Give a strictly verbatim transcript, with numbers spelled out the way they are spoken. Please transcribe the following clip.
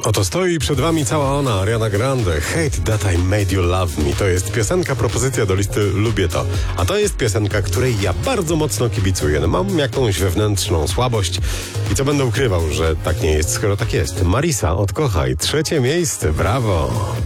Oto stoi przed wami cała ona, Ariana Grande. Hate That I Made You Love Me. To jest piosenka, propozycja do listy Lubię To. A to jest piosenka, której ja bardzo mocno kibicuję. No, mam jakąś wewnętrzną słabość i co będę ukrywał, że tak nie jest, skoro tak jest. Marisa, odkochaj. Trzecie miejsce, brawo.